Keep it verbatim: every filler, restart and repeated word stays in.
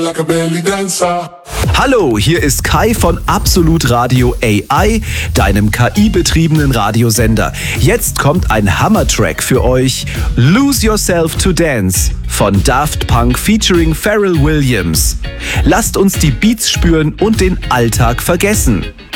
like a belly dancer. Hallo, hier ist Kai von Absolut Radio A I, deinem K I-betriebenen Radiosender. Jetzt kommt ein Hammer-Track für euch. Lose Yourself to Dance von Daft Punk featuring Pharrell Williams. Lasst uns die Beats spüren und den Alltag vergessen.